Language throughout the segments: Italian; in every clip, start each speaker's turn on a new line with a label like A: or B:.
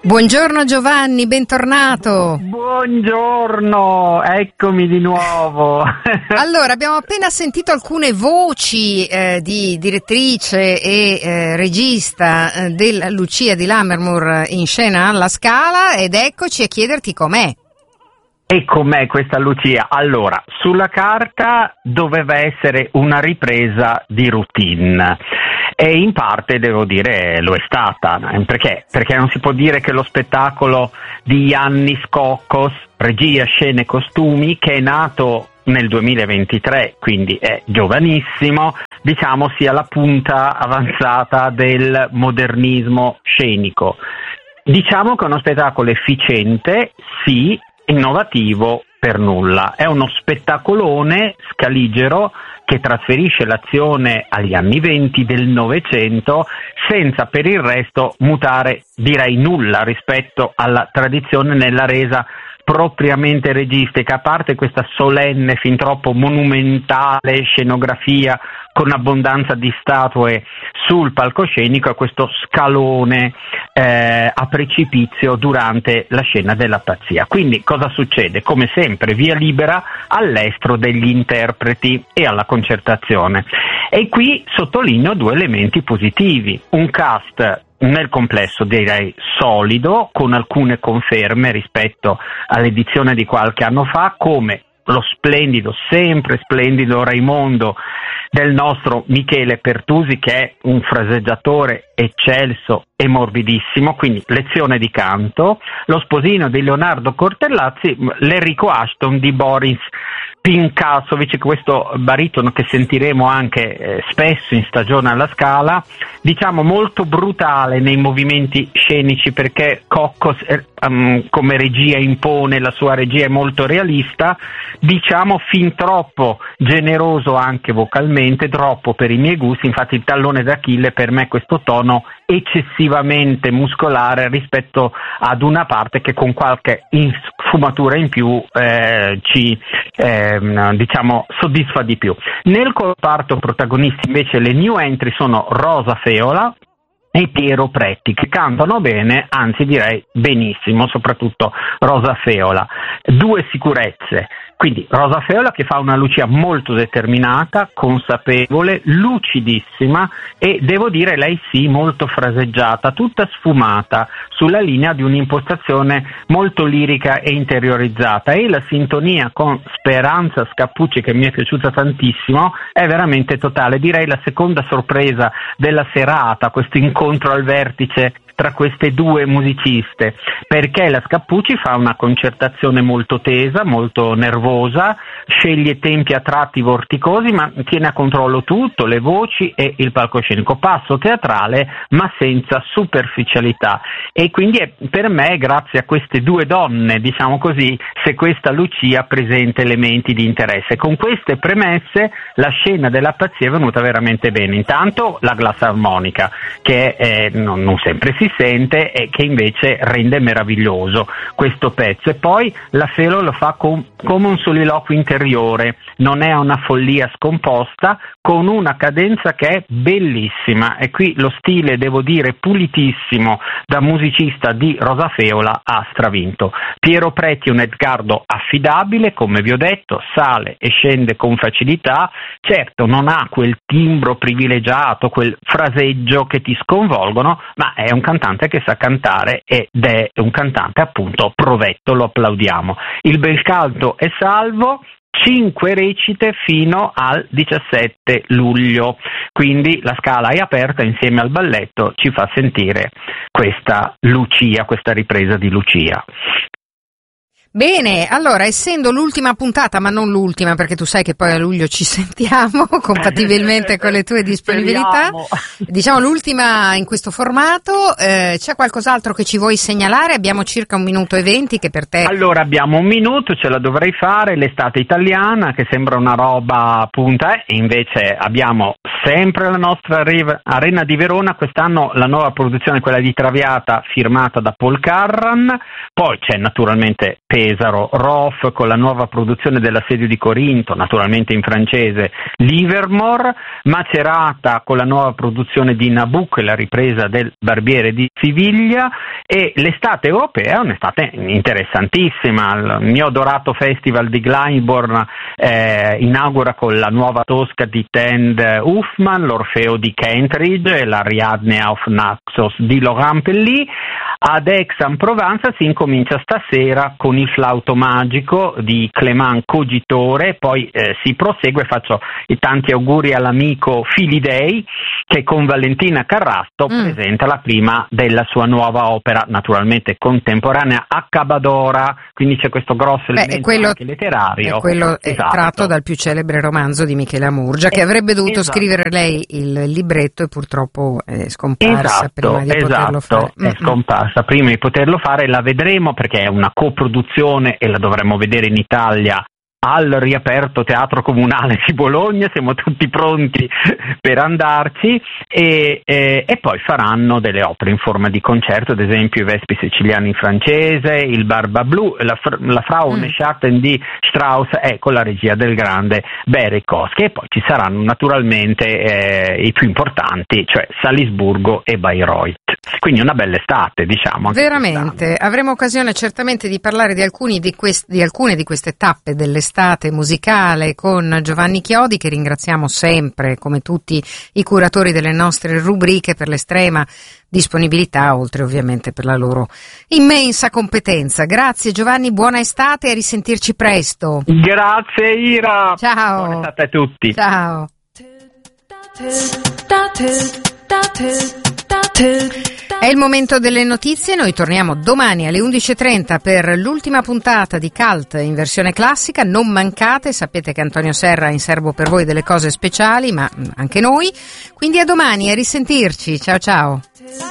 A: Buongiorno Giovanni, bentornato.
B: Buongiorno, eccomi di nuovo.
A: Allora, abbiamo appena sentito alcune voci di direttrice e regista della Lucia di Lammermoor in scena alla Scala ed eccoci a chiederti com'è.
B: E com'è questa Lucia? Allora, sulla carta doveva essere una ripresa di routine. E in parte, devo dire, lo è stata. Perché? Perché non si può dire che lo spettacolo di Yannis Kokkos, regia, scene e costumi, che è nato nel 2023, quindi è giovanissimo, diciamo sia la punta avanzata del modernismo scenico. Diciamo che è uno spettacolo efficiente, sì, innovativo per nulla. È uno spettacolone scaligero che trasferisce l'azione agli anni 20 del Novecento senza per il resto mutare, direi, nulla rispetto alla tradizione nella resa propriamente registica, a parte questa solenne, fin troppo monumentale scenografia con abbondanza di statue sul palcoscenico e questo scalone a precipizio durante la scena della pazzia. Quindi cosa succede? Come sempre, via libera all'estro degli interpreti e alla concertazione. E qui sottolineo due elementi positivi: un cast nel complesso direi solido, con alcune conferme rispetto all'edizione di qualche anno fa, come lo splendido, sempre splendido Raimondo del nostro Michele Pertusi, che è un fraseggiatore eccelso e morbidissimo, quindi lezione di canto, lo sposino di Leonardo Cortellazzi, l'Enrico Ashton di Boris Pinkasovich, questo baritono che sentiremo anche spesso in stagione alla Scala, diciamo molto brutale nei movimenti scenici, perché Kokkos come regia impone, la sua regia è molto realista, diciamo fin troppo generoso anche vocalmente, troppo per i miei gusti. Infatti il tallone d'Achille per me è questo tono eccessivamente muscolare rispetto ad una parte che con qualche sfumatura in più ci diciamo soddisfa di più. Nel comparto protagonisti invece le new entry sono Rosa Feola e Piero Pretti, che cantano bene, anzi direi benissimo, soprattutto Rosa Feola. Due sicurezze, quindi Rosa Feola che fa una Lucia molto determinata, consapevole, lucidissima e devo dire lei sì molto fraseggiata, tutta sfumata sulla linea di un'impostazione molto lirica e interiorizzata, e la sintonia con Speranza Scappucci, che mi è piaciuta tantissimo, è veramente totale. Direi la seconda sorpresa della serata, questo incontro al vertice tra queste due musiciste, perché la Scappucci fa una concertazione molto tesa, molto nervosa, sceglie tempi a tratti vorticosi, ma tiene a controllo tutto, le voci e il palcoscenico, passo teatrale ma senza superficialità, e quindi è per me, grazie a queste due donne, diciamo così, se questa Lucia presenta elementi di interesse. Con queste premesse la scena della pazzia è venuta veramente bene. Intanto la glass armonica, che non sempre si sente e che invece rende meraviglioso questo pezzo, e poi la Felo lo fa come un soliloquio interiore, non è una follia scomposta, con una cadenza che è bellissima, e qui lo stile, devo dire, pulitissimo da musicista di Rosa Feola ha stravinto. Piero Pretti è un Edgardo affidabile, come vi ho detto, sale e scende con facilità, certo non ha quel timbro privilegiato, quel fraseggio che ti sconvolgono, ma è un cantante che sa cantare ed è un cantante appunto provetto, lo applaudiamo. Il bel canto è salvo, 5 recite fino al 17 luglio, quindi la Scala è aperta, insieme al balletto ci fa sentire questa Lucia, questa ripresa di Lucia.
A: Bene, allora, essendo l'ultima puntata, ma non l'ultima, perché tu sai che poi a luglio ci sentiamo compatibilmente con le tue disponibilità, diciamo l'ultima in questo formato, c'è qualcos'altro che ci vuoi segnalare? Abbiamo circa 1 minuto e 20 che per te...
B: Allora abbiamo 1 minuto, ce la dovrei fare, l'estate italiana, che sembra una roba punta, e invece abbiamo sempre la nostra Arena di Verona, quest'anno la nuova produzione, quella di Traviata, firmata da Paul Carran, poi c'è naturalmente Pesaro, Roth con la nuova produzione dell'Assedio di Corinto, naturalmente in francese, Livermore, Macerata con la nuova produzione di Nabucco e la ripresa del Barbiere di Siviglia, e l'estate europea è un'estate interessantissima. Il mio adorato festival di Glyndebourne inaugura con la nuova Tosca di Tend Hoffmann, l'Orfeo di Kentridge e l'Ariadne auf Naxos di Laurent Pelly. Ad Aix-en-Provence si incomincia stasera con il Flauto Magico di Clément Cogitore, poi si prosegue. Faccio i tanti auguri all'amico Filidei, che con Valentina Carrasto presenta la prima della sua nuova opera, naturalmente contemporanea, Accabadora, quindi c'è questo grosso elemento anche letterario.
A: Quello è tratto dal più celebre romanzo di Michele Amurgia, che avrebbe dovuto scrivere lei il libretto e purtroppo è scomparsa prima di poterlo fare.
B: È scomparsa prima di poterlo fare. La vedremo perché è una coproduzione e la dovremo vedere in Italia al riaperto Teatro Comunale di Bologna. Siamo tutti pronti per andarci, e poi faranno delle opere in forma di concerto, ad esempio i Vespi Siciliani in francese, il Barba Blu, la Frauenschatten di Strauss, con la regia del grande Berikowski, e poi ci saranno naturalmente i più importanti, cioè Salisburgo e Bayreuth. Quindi una bella estate, diciamo.
A: Veramente, avremo occasione certamente di parlare di alcune di queste tappe dell'estate musicale con Giovanni Chiodi, che ringraziamo sempre, come tutti i curatori delle nostre rubriche, per l'estrema disponibilità, oltre ovviamente per la loro immensa competenza. Grazie Giovanni, buona estate e a risentirci presto.
B: Grazie Ira.
A: Ciao.
B: Buona estate a tutti.
A: Ciao. È il momento delle notizie, noi torniamo domani alle 11.30 per l'ultima puntata di Cult in versione classica. Non mancate, sapete che Antonio Serra ha in serbo per voi delle cose speciali, ma anche noi, quindi a domani, a risentirci, ciao ciao.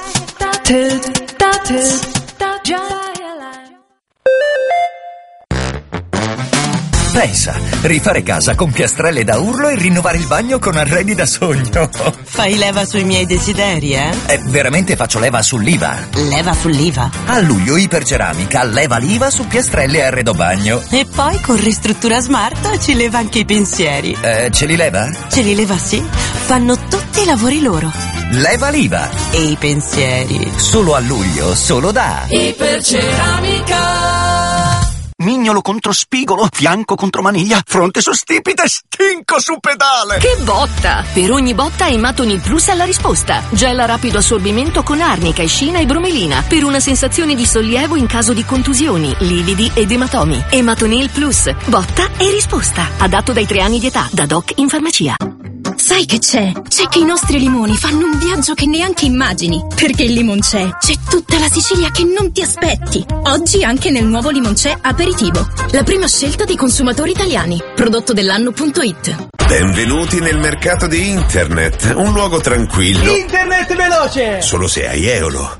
C: Pensa, rifare casa con piastrelle da urlo e rinnovare il bagno con arredi da sogno.
D: Fai leva sui miei desideri, eh?
C: Veramente faccio leva sull'IVA.
D: Leva sull'IVA?
C: A luglio Iperceramica leva l'IVA su piastrelle e arredo bagno.
D: E poi con Ristruttura Smart ci leva anche i pensieri.
C: Ce li leva?
D: Ce li leva, sì. Fanno tutti i lavori loro.
C: Leva l'IVA.
D: E i pensieri.
C: Solo a luglio, solo da
D: Iperceramica.
E: Mignolo contro spigolo, fianco contro maniglia, fronte su stipite, stinco su pedale.
F: Che botta! Per ogni botta Ematonil Plus ha la risposta. Gel a rapido assorbimento con arnica, escina e bromelina per una sensazione di sollievo in caso di contusioni, lividi ed ematomi. Ematonil Plus, botta e risposta. Adatto dai 3 anni di età, da Doc in farmacia.
G: Sai che c'è? C'è che i nostri limoni fanno un viaggio che neanche immagini. Perché il Limonc'è c'è tutta la Sicilia che non ti aspetti. Oggi anche nel nuovo Limonc'è Aperitivo. La prima scelta dei consumatori italiani. Prodotto dell'anno.it.
H: Benvenuti nel mercato di internet. Un luogo tranquillo.
I: Internet veloce!
H: Solo se hai Eolo.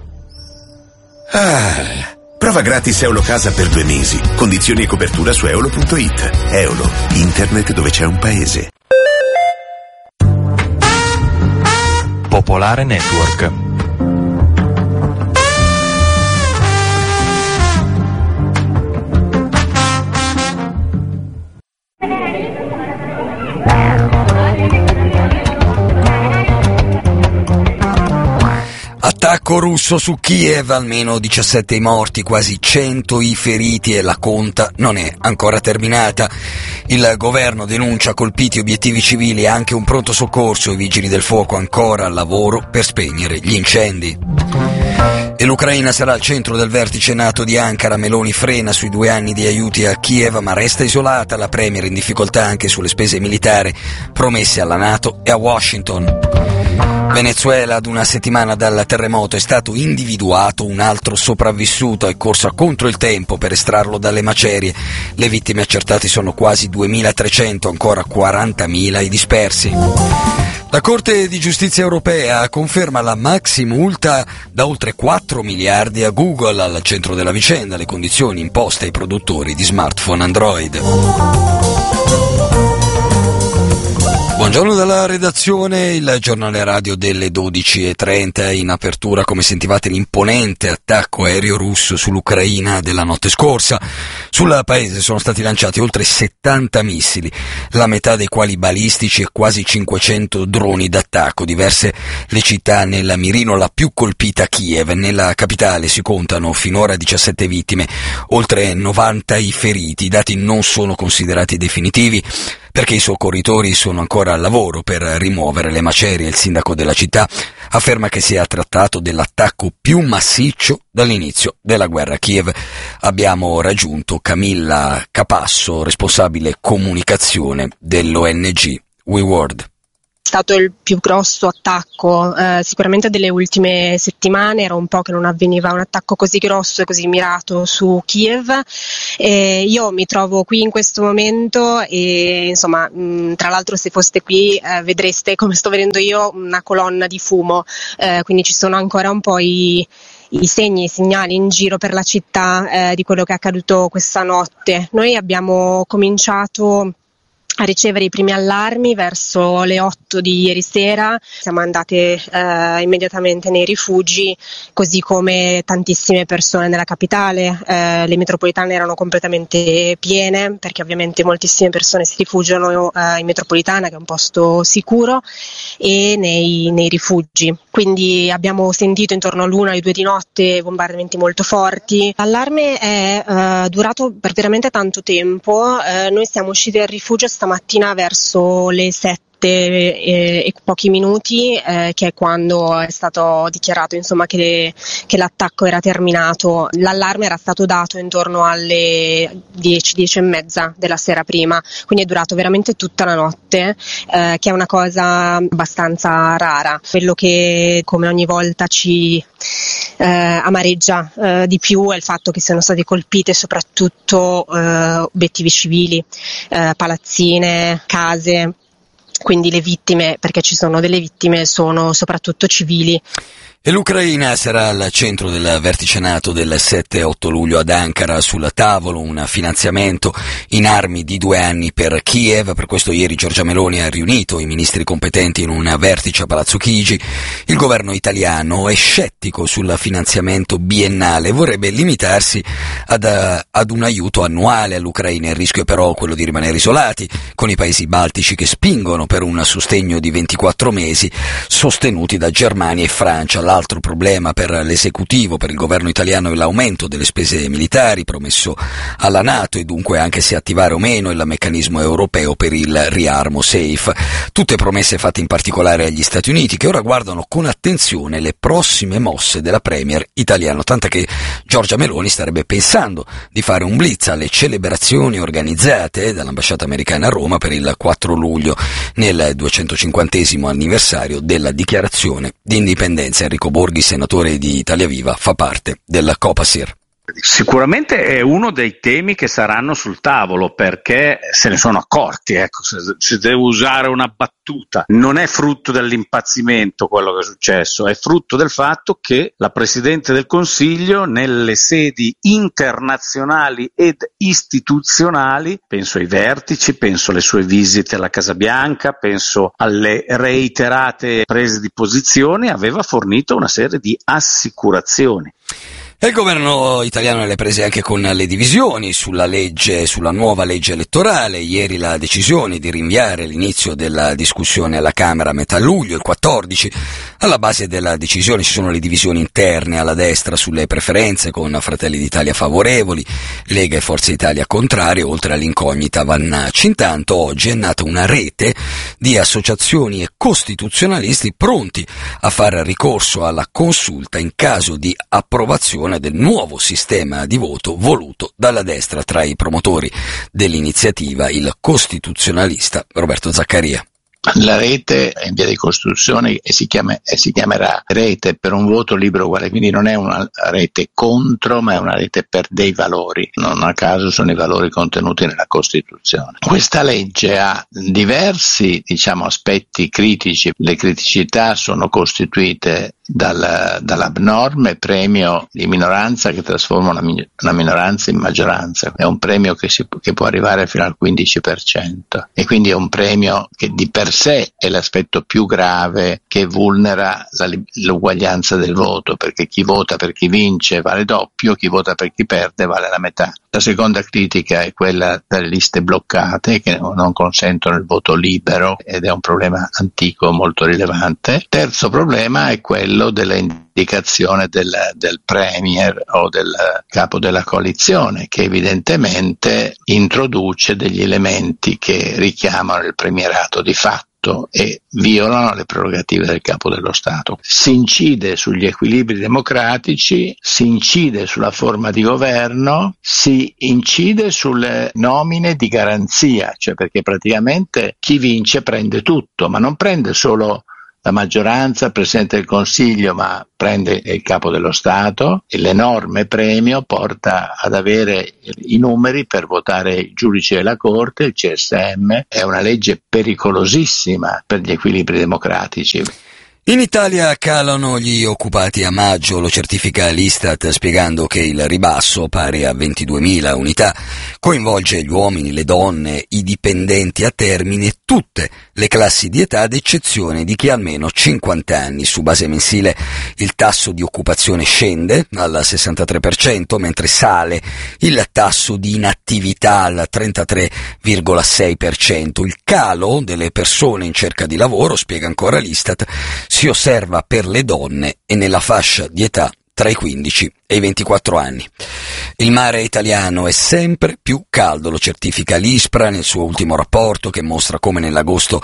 H: Prova gratis Eolo Casa per 2 mesi. Condizioni e copertura su eolo.it. Eolo, internet dove c'è un paese.
J: Popolare Network.
K: Attacco russo su Kiev, almeno 17 i morti, quasi 100 i feriti e la conta non è ancora terminata. Il governo denuncia colpiti obiettivi civili e anche un pronto soccorso, i vigili del fuoco ancora al lavoro per spegnere gli incendi. E l'Ucraina sarà al centro del vertice NATO di Ankara. Meloni frena sui 2 anni di aiuti a Kiev, ma resta isolata. La premier in difficoltà anche sulle spese militari promesse alla NATO e a Washington. Venezuela, ad una settimana dal terremoto, è stato individuato un altro sopravvissuto. È corsa contro il tempo per estrarlo dalle macerie. Le vittime accertate sono quasi 2.300, ancora 40.000 i dispersi. La Corte di Giustizia europea conferma la maxi multa da oltre 4 miliardi a Google, al centro della vicenda le condizioni imposte ai produttori di smartphone Android. Buongiorno dalla redazione, il giornale radio delle 12:30. In apertura, come sentivate, l'imponente attacco aereo russo sull'Ucraina della notte scorsa. Sul paese sono stati lanciati oltre 70 missili, la metà dei quali balistici e quasi 500 droni d'attacco. Diverse le città nel mirino, la più colpita Kiev. Nella capitale si contano finora 17 vittime, oltre 90 i feriti. I dati non sono considerati definitivi perché i soccorritori sono ancora al lavoro per rimuovere le macerie. Il sindaco della città afferma che si è trattato dell'attacco più massiccio dall'inizio della guerra a Kiev. Abbiamo raggiunto Camilla Capasso, responsabile comunicazione dell'ONG We World.
I: È stato il più grosso attacco sicuramente delle ultime settimane. Era un po' che non avveniva un attacco così grosso e così mirato su Kiev. Io mi trovo qui in questo momento e insomma, tra l'altro se foste qui vedreste, come sto vedendo io, una colonna di fumo, quindi ci sono ancora un po' i segni, i segnali in giro per la città di quello che è accaduto questa notte. Noi abbiamo cominciato a ricevere i primi allarmi verso le 8 di ieri sera. Siamo andate immediatamente nei rifugi, così come tantissime persone nella capitale. Le metropolitane erano completamente piene, perché ovviamente moltissime persone si rifugiano in metropolitana, che è un posto sicuro, e nei rifugi. Quindi abbiamo sentito intorno all'1 alle 2 di notte bombardamenti molto forti. L'allarme è durato per veramente tanto tempo. Noi siamo usciti dal rifugio stamattina verso le 7 e pochi minuti, che è quando è stato dichiarato insomma che l'attacco era terminato. L'allarme era stato dato intorno alle 10 e mezza della sera prima, quindi è durato veramente tutta la notte, che è una cosa abbastanza rara. Quello che come ogni volta ci amareggia di più è il fatto che siano state colpite soprattutto obiettivi civili, palazzine, case. Quindi le vittime, perché ci sono delle vittime, sono soprattutto civili.
K: E l'Ucraina sarà al centro del vertice NATO del 7-8 luglio ad Ankara. Sul tavolo un finanziamento in armi di 2 anni per Kiev. Per questo ieri Giorgia Meloni ha riunito i ministri competenti in un vertice a Palazzo Chigi. Il governo italiano è scettico sul finanziamento biennale, vorrebbe limitarsi ad un aiuto annuale all'Ucraina. Il rischio è però quello di rimanere isolati, con i paesi baltici che spingono per un sostegno di 24 mesi sostenuti da Germania e Francia. L'altro problema per l'esecutivo, per il governo italiano, è l'aumento delle spese militari promesso alla NATO e dunque anche se attivare o meno il meccanismo europeo per il riarmo SAFE. Tutte promesse fatte in particolare agli Stati Uniti, che ora guardano con attenzione le prossime mosse della premier italiana, tanto che Giorgia Meloni starebbe pensando di fare un blitz alle celebrazioni organizzate dall'ambasciata americana a Roma per il 4 luglio, nel 250° anniversario della dichiarazione di indipendenza. Enrico Borghi, senatore di Italia Viva, fa parte del Copasir.
J: Sicuramente è uno dei temi che saranno sul tavolo, perché se ne sono accorti, se devo usare una battuta, non è frutto dell'impazzimento quello che è successo, è frutto del fatto che la Presidente del Consiglio nelle sedi internazionali ed istituzionali, penso ai vertici, penso alle sue visite alla Casa Bianca, penso alle reiterate prese di posizione, aveva fornito una serie di assicurazioni.
K: E il governo italiano le prese anche con le divisioni sulla nuova legge elettorale. Ieri la decisione di rinviare l'inizio della discussione alla Camera a metà luglio, il 14. Alla base della decisione ci sono le divisioni interne alla destra sulle preferenze, con Fratelli d'Italia favorevoli, Lega e Forza Italia contrarie, oltre all'incognita Vannacci. Intanto oggi è nata una rete di associazioni e costituzionalisti pronti a far ricorso alla consulta in caso di approvazione del nuovo sistema di voto voluto dalla destra. Tra i promotori dell'iniziativa il costituzionalista Roberto Zaccaria.
L: La rete è in via di costruzione e si chiamerà Rete per un voto libero uguale, quindi non è una rete contro, ma è una rete per dei valori. Non a caso sono i valori contenuti nella Costituzione. Questa legge ha diversi, aspetti critici. Le criticità sono costituite dall'abnorme premio di minoranza che trasforma una minoranza in maggioranza. È un premio che può arrivare fino al 15% e quindi è un premio che di per sé è l'aspetto più grave che vulnera l'uguaglianza del voto, perché chi vota per chi vince vale doppio, chi vota per chi perde vale la metà. La seconda critica è quella delle liste bloccate che non consentono il voto libero ed è un problema antico molto rilevante. Terzo problema è quello dell'indicazione del premier o del capo della coalizione, che evidentemente introduce degli elementi che richiamano il premierato di fatto e violano le prerogative del capo dello Stato. Si incide sugli equilibri democratici, si incide sulla forma di governo, si incide sulle nomine di garanzia, cioè perché praticamente chi vince prende tutto, ma non prende solo la maggioranza, il Presidente del Consiglio, ma prende il capo dello Stato e l'enorme premio porta ad avere i numeri per votare i giudici della Corte, il CSM. È una legge pericolosissima per gli equilibri democratici.
K: In Italia calano gli occupati a maggio, lo certifica l'Istat spiegando che il ribasso, pari a 22.000 unità, coinvolge gli uomini, le donne, i dipendenti a termine e tutte le classi di età ad eccezione di chi ha almeno 50 anni. Su base mensile il tasso di occupazione scende al 63%, mentre sale il tasso di inattività al 33,6%. Il calo delle persone in cerca di lavoro, spiega ancora l'Istat, si osserva per le donne e nella fascia di età tra i 15 e i 24 anni. Il mare italiano è sempre più caldo, lo certifica l'ISPRA nel suo ultimo rapporto che mostra come nell'agosto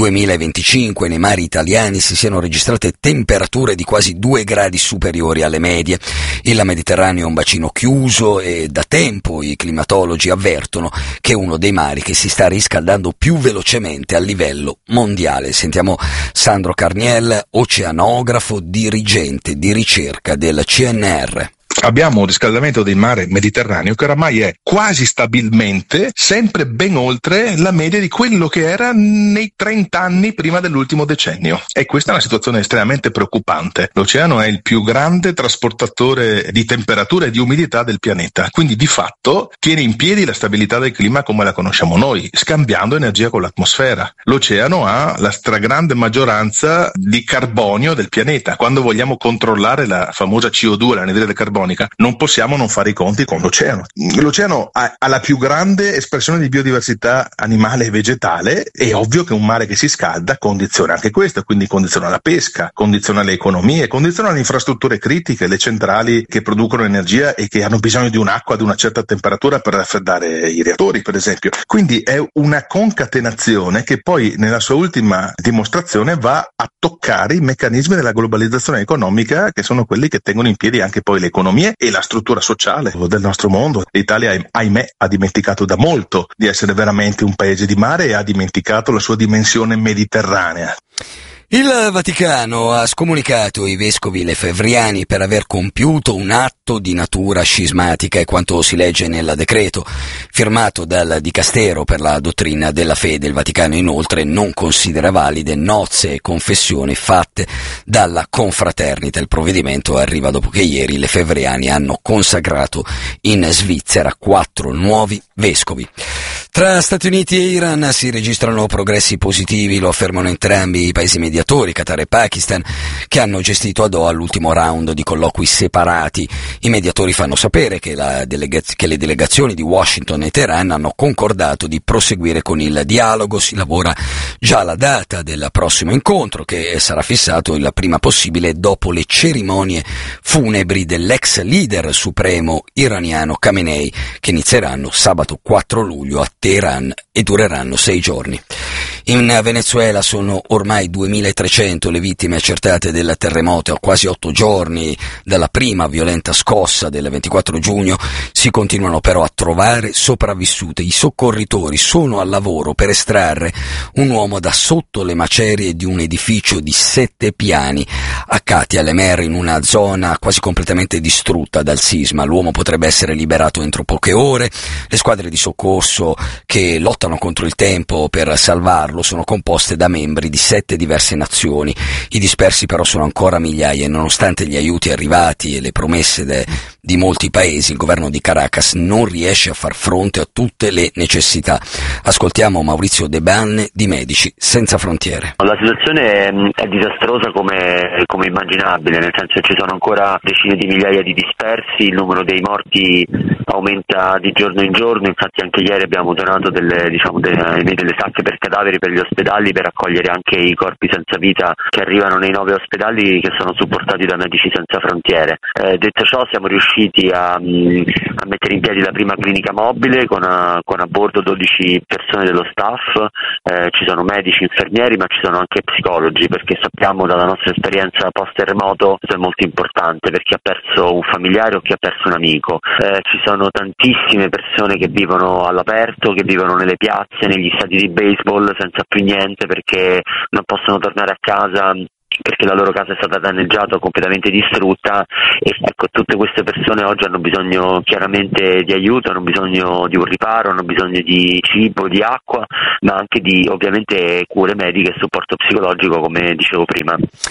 K: 2025 nei mari italiani si siano registrate temperature di quasi 2 gradi superiori alle medie. Il Mediterraneo è un bacino chiuso e da tempo i climatologi avvertono che è uno dei mari che si sta riscaldando più velocemente a livello mondiale. Sentiamo Sandro Carniel, oceanografo, dirigente di ricerca del CNR.
M: Abbiamo un riscaldamento del mare Mediterraneo che oramai è quasi stabilmente sempre ben oltre la media di quello che era nei 30 anni prima dell'ultimo decennio. E questa è una situazione estremamente preoccupante. L'oceano è il più grande trasportatore di temperatura e di umidità del pianeta, quindi di fatto tiene in piedi la stabilità del clima come la conosciamo noi, scambiando energia con l'atmosfera. L'oceano ha la stragrande maggioranza di carbonio del pianeta. Quando vogliamo controllare la famosa CO2, l'anidride carbonica, non possiamo non fare i conti con l'oceano. L'oceano ha la più grande espressione di biodiversità animale e vegetale. È ovvio che un mare che si scalda condiziona anche questo, quindi condiziona la pesca, condiziona le economie, condiziona le infrastrutture critiche, le centrali che producono energia e che hanno bisogno di un'acqua ad una certa temperatura per raffreddare i reattori, per esempio. Quindi è una concatenazione che poi nella sua ultima dimostrazione va a toccare i meccanismi della globalizzazione economica, che sono quelli che tengono in piedi anche poi l'economia e la struttura sociale del nostro mondo. L'Italia, ahimè, ha dimenticato da molto di essere veramente un paese di mare e ha dimenticato la sua dimensione mediterranea.
K: Il Vaticano ha scomunicato i vescovi lefebvriani per aver compiuto un atto di natura scismatica, è quanto si legge nel decreto firmato dal Dicastero per la dottrina della fede. Il Vaticano inoltre non considera valide nozze e confessioni fatte dalla confraternita. Il provvedimento arriva dopo che ieri i lefebvriani hanno consacrato in Svizzera 4 nuovi vescovi. Tra Stati Uniti e Iran si registrano progressi positivi, lo affermano entrambi i paesi mediatori, Qatar e Pakistan, che hanno gestito a Doha l'ultimo round di colloqui separati. I mediatori fanno sapere che le delegazioni di Washington e Teheran hanno concordato di proseguire con il dialogo. Si lavora già alla data del prossimo incontro, che sarà fissato il prima possibile dopo le cerimonie funebri dell'ex leader supremo iraniano Khamenei, che inizieranno sabato 4 luglio a Teheran e dureranno 6 giorni. In Venezuela sono ormai 2.300 le vittime accertate del terremoto. A quasi 8 giorni dalla prima violenta scossa del 24 giugno si continuano però a trovare sopravvissute. I soccorritori sono al lavoro per estrarre un uomo da sotto le macerie di un edificio di 7 piani a Katia Lemer, in una zona quasi completamente distrutta dal sisma. L'uomo potrebbe essere liberato entro poche ore. Le squadre di soccorso che lottano contro il tempo per salvarlo farlo sono composte da membri di 7 diverse nazioni. I dispersi però sono ancora migliaia e nonostante gli aiuti arrivati e le promesse di molti paesi, il governo di Caracas non riesce a far fronte a tutte le necessità. Ascoltiamo Maurizio De Banne di Medici Senza Frontiere.
N: La situazione è disastrosa come immaginabile, nel senso che ci sono ancora decine di migliaia di dispersi, il numero dei morti aumenta di giorno in giorno, infatti anche ieri abbiamo donato delle sacche per cadaveri per gli ospedali per accogliere anche i corpi senza vita che arrivano nei 9 ospedali che sono supportati da Medici Senza Frontiere. Detto ciò, siamo riusciti a mettere in piedi la prima clinica mobile con a bordo 12 persone dello staff, ci sono medici, infermieri, ma ci sono anche psicologi, perché sappiamo dalla nostra esperienza post-terremoto questo è molto importante per chi ha perso un familiare o chi ha perso un amico. Ci sono tantissime persone che vivono all'aperto, che vivono nelle piazze, negli stadi di baseball senza più niente perché non possono tornare a casa perché la loro casa è stata danneggiata o completamente distrutta, e ecco, tutte queste persone oggi hanno bisogno chiaramente di aiuto, hanno bisogno di un riparo, hanno bisogno di cibo, di acqua, ma anche di ovviamente cure mediche e supporto psicologico, come dicevo prima.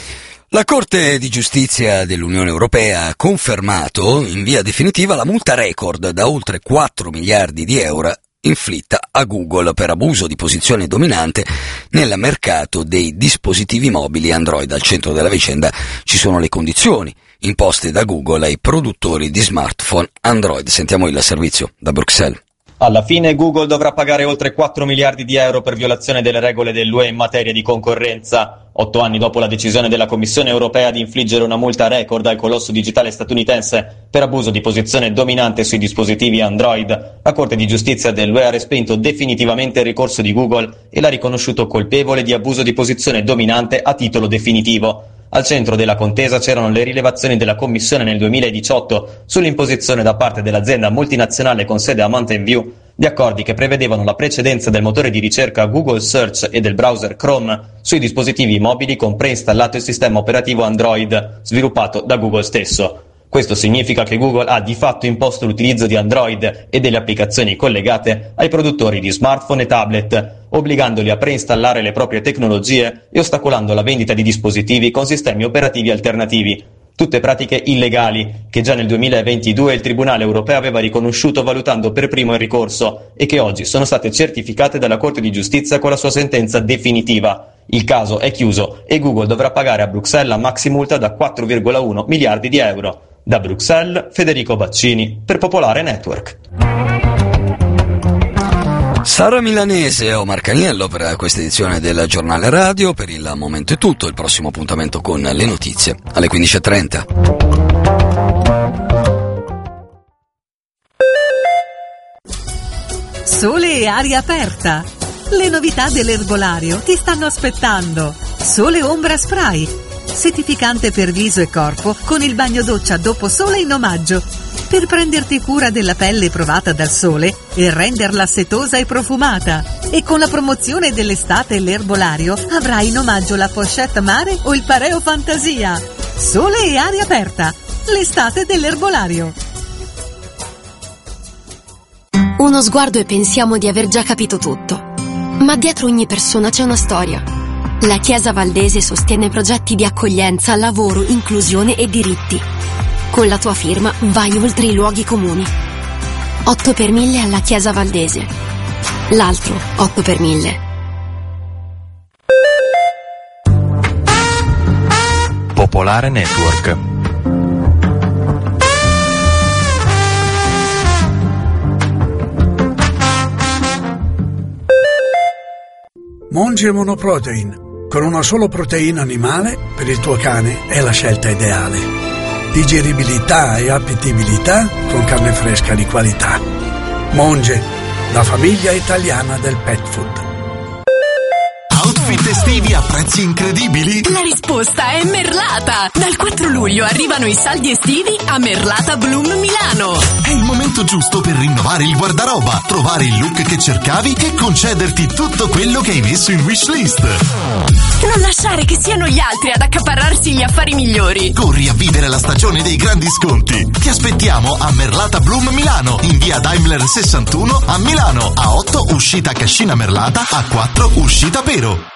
K: La Corte di Giustizia dell'Unione Europea ha confermato in via definitiva la multa record da oltre 4 miliardi di euro inflitta a Google per abuso di posizione dominante nel mercato dei dispositivi mobili Android. Al centro della vicenda ci sono le condizioni imposte da Google ai produttori di smartphone Android. Sentiamo il servizio da Bruxelles.
O: Alla fine Google dovrà pagare oltre 4 miliardi di euro per violazione delle regole dell'UE in materia di concorrenza. 8 anni dopo la decisione della Commissione europea di infliggere una multa record al colosso digitale statunitense per abuso di posizione dominante sui dispositivi Android, la Corte di Giustizia dell'UE ha respinto definitivamente il ricorso di Google e l'ha riconosciuto colpevole di abuso di posizione dominante a titolo definitivo. Al centro della contesa c'erano le rilevazioni della Commissione nel 2018 sull'imposizione da parte dell'azienda multinazionale con sede a Mountain View di accordi che prevedevano la precedenza del motore di ricerca Google Search e del browser Chrome sui dispositivi mobili con preinstallato il sistema operativo Android sviluppato da Google stesso. Questo significa che Google ha di fatto imposto l'utilizzo di Android e delle applicazioni collegate ai produttori di smartphone e tablet, obbligandoli a preinstallare le proprie tecnologie e ostacolando la vendita di dispositivi con sistemi operativi alternativi. Tutte pratiche illegali che già nel 2022 il Tribunale europeo aveva riconosciuto valutando per primo il ricorso e che oggi sono state certificate dalla Corte di Giustizia con la sua sentenza definitiva. Il caso è chiuso e Google dovrà pagare a Bruxelles la maximulta da 4,1 miliardi di euro. Da Bruxelles, Federico Baccini, per Popolare Network.
K: Sara Milanese e Omar Caniello per questa edizione del Giornale Radio. Per il momento è tutto, il prossimo appuntamento con le notizie alle 15:30.
P: Sole e aria aperta. Le novità dell'erbolario ti stanno aspettando. Sole Ombra Spray, settificante per viso e corpo con il bagno doccia dopo sole in omaggio, per prenderti cura della pelle provata dal sole e renderla setosa e profumata. E con la promozione dell'estate l'erbolario avrai in omaggio la pochette mare o il pareo fantasia. Sole e aria aperta, l'estate dell'erbolario.
Q: Uno sguardo e pensiamo di aver già capito tutto. Ma dietro ogni persona c'è una storia. La Chiesa Valdese sostiene progetti di accoglienza, lavoro, inclusione e diritti. Con la tua firma vai oltre i luoghi comuni. 8 per 1000 alla Chiesa Valdese. L'altro 8 per 1000.
R: Popolare Network.
S: Monge Monoprotein. Con una sola proteina animale, per il tuo cane è la scelta ideale. Digeribilità e appetibilità con carne fresca di qualità. Monge, la famiglia italiana del pet food.
T: Outfit estivi a prezzi incredibili?
U: La risposta è Merlata! Dal 4 luglio arrivano i saldi estivi a Merlata Bloom Milano.
T: È il momento giusto per rinnovare il guardaroba, trovare il look che cercavi e concederti tutto quello che hai messo in wishlist.
U: Non lasciare che siano gli altri ad accaparrarsi gli affari migliori.
T: Corri a vivere la stagione dei grandi sconti. Ti aspettiamo a Merlata Bloom Milano, in via Daimler 61 a Milano, a 8 uscita Cascina Merlata, a 4 uscita Pero.